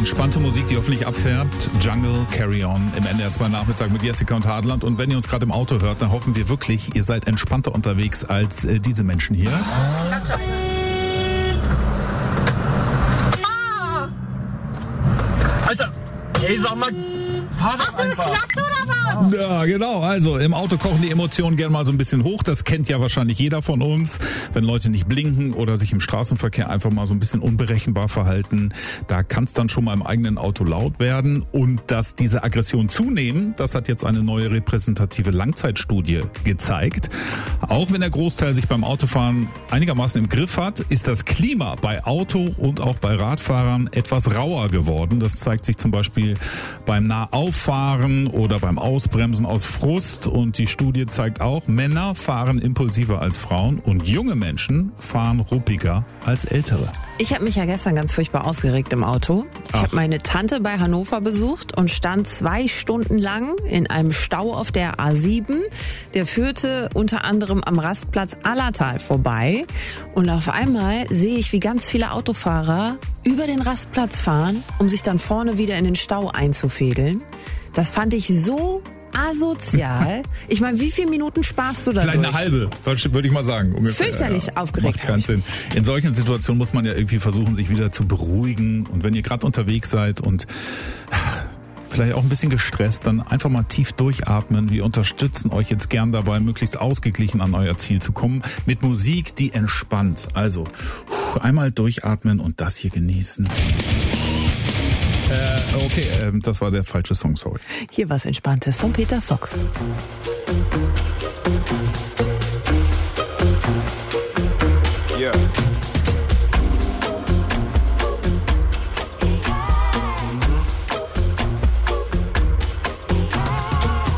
Entspannte Musik, die hoffentlich abfärbt. Jungle, Carry On im NDR 2 Nachmittag mit Jessica und Hartland. Und wenn ihr uns gerade im Auto hört, dann hoffen wir wirklich, ihr seid entspannter unterwegs als diese Menschen hier. Alter, ey, sag mal, fahr doch einfach. Ja, genau. Also im Auto kochen die Emotionen gerne mal so ein bisschen hoch. Das kennt ja wahrscheinlich jeder von uns. Wenn Leute nicht blinken oder sich im Straßenverkehr einfach mal so ein bisschen unberechenbar verhalten, da kann es dann schon mal im eigenen Auto laut werden. Und dass diese Aggressionen zunehmen, das hat jetzt eine neue repräsentative Langzeitstudie gezeigt. Auch wenn der Großteil sich beim Autofahren einigermaßen im Griff hat, ist das Klima bei Auto und auch bei Radfahrern etwas rauer geworden. Das zeigt sich zum Beispiel beim Nahauffahren oder beim Ausbremsen aus Frust. Und die Studie zeigt auch, Männer fahren impulsiver als Frauen und junge Menschen fahren ruppiger als ältere. Ich habe mich ja gestern ganz furchtbar aufgeregt im Auto. Ich habe meine Tante bei Hannover besucht und stand 2 Stunden lang in einem Stau auf der A7. Der führte unter anderem am Rastplatz Allertal vorbei. Und auf einmal sehe ich, wie ganz viele Autofahrer über den Rastplatz fahren, um sich dann vorne wieder in den Stau einzufädeln. Das fand ich so asozial. Ich meine, wie viele Minuten sparst du da? Vielleicht eine halbe, würde ich mal sagen. Ungefähr. Fürchterlich aufgeregt. Macht keinen Sinn. In solchen Situationen muss man ja irgendwie versuchen, sich wieder zu beruhigen. Und wenn ihr gerade unterwegs seid und vielleicht auch ein bisschen gestresst, dann einfach mal tief durchatmen. Wir unterstützen euch jetzt gern dabei, möglichst ausgeglichen an euer Ziel zu kommen. Mit Musik, die entspannt. Also einmal durchatmen und das hier genießen. Okay, das war der falsche Song, sorry. Hier was Entspanntes von Peter Fox. Yeah.